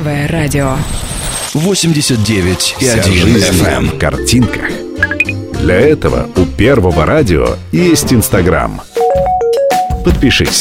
Первое радио. 89,1 FM. В картинках. Для этого у Первого радио есть Инстаграм. Подпишись.